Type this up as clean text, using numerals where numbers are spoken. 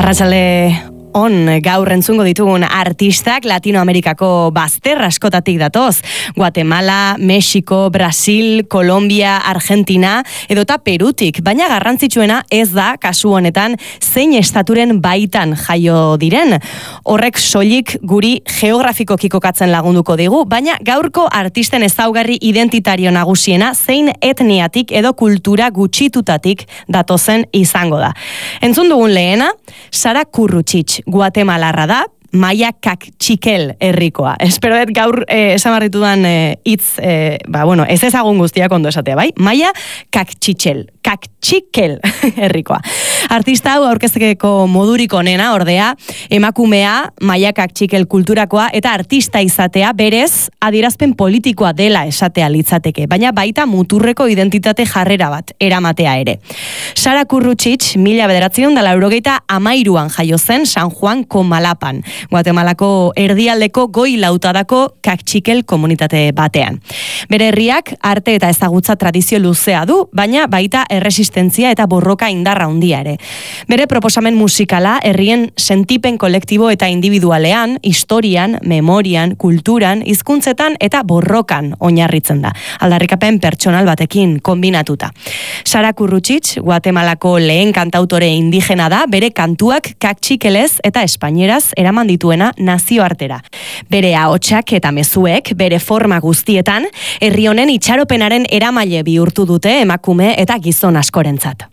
Arratsalde on, gaur entzungo ditugun artistak Latinoamerikako bazter askotatik datoz. Guatemala, Mexiko, Brasil, Kolombia, Argentina edota Perutik, baina garrantzitsuena ez da kasu honetan zein estaturen baitan jaio diren. Horrek soilik guri geografikoki kokatzen lagunduko digu, baina gaurko artisten ezaugarri identitario nagusiena zein etniatik edo kultura gutxitutatik datozen izango da. Entzun dugun lehena, Sara Curruchich, Guatemalarra da, Maya Cachiquel herrikoa. Espero dut gaur esamarritudan hitz, ez ezagun guztiak ondo esatea, bai? Maya Cachiquel herrikoa. Artista hau aurkezteko modurik onena, ordea, emakumea, Maya Cachiquel kulturakoa eta artista izatea berez adierazpen politikoa dela esatea litzateke, baina baita muturreko identitate jarrera bat eramatea ere. Sara Curruchich 1993an jaio zen San Juan Comalapan, Guatemalako erdialdeko goi lautadako Cachiquel komunitate batean. Bere herriak arte eta ezagutza tradizio luzea du, baina baita erresistentzia eta borroka indarra handia ere. Bere proposamen musikala herrien sentipen kolektibo eta individualean, historian, memorian, kulturan, hizkuntzetan eta borrokan oinarritzen da. Aldarrikapen pertsonal batekin kombinatuta. Sara Curruchich, Guatemalako lehen kantautore indigena da, bere kantuak cachiquelez eta espainieraz eraman dituena nazioartera. Bere ahotsak eta mezuek, bere forma guztietan, herri honen itxaropenaren eramaile bihurtu dute emakume eta gizon askorentzat.